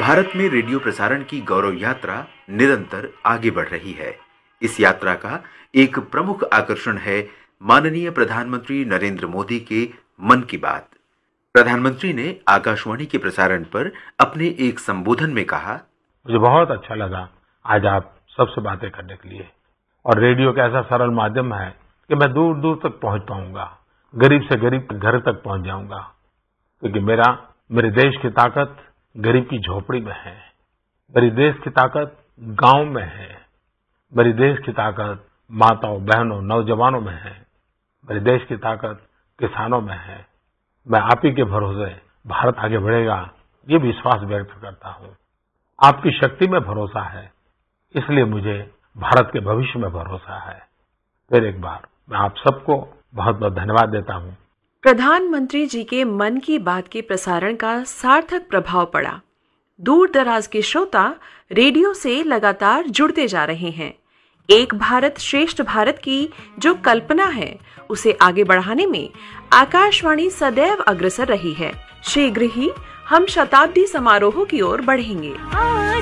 भारत में रेडियो प्रसारण की गौरव यात्रा निरंतर आगे बढ़ रही है। इस यात्रा का एक प्रमुख आकर्षण है माननीय प्रधानमंत्री नरेंद्र मोदी के मन की बात। प्रधानमंत्री ने आकाशवाणी के प्रसारण पर अपने एक संबोधन में कहा, मुझे बहुत अच्छा लगा आज आप सबसे बातें करने के लिए। और रेडियो का ऐसा सरल माध्यम है कि मैं दूर दूर तक पहुंच पाऊंगा, गरीब से गरीब घर तक पहुंच जाऊंगा, क्योंकि मेरे देश की ताकत गरीब की झोपड़ी में है, मेरी देश की ताकत गांव में है, मेरी देश की ताकत माताओं, बहनों, नौजवानों में है, मेरे देश की ताकत किसानों में है। मैं आप ही के भरोसे भारत आगे बढ़ेगा, ये विश्वास व्यक्त करता हूँ। आपकी शक्ति में भरोसा है, इसलिए मुझे भारत के भविष्य में भरोसा है। फिर एक बार मैं आप सबको बहुत बहुत धन्यवाद देता हूँ। प्रधानमंत्री जी के मन की बात के प्रसारण का सार्थक प्रभाव पड़ा। दूर दराज के श्रोता रेडियो से लगातार जुड़ते जा रहे हैं। एक भारत श्रेष्ठ भारत की जो कल्पना है, उसे आगे बढ़ाने में आकाशवाणी सदैव अग्रसर रही है। शीघ्र ही हम शताब्दी समारोह की ओर बढ़ेंगे।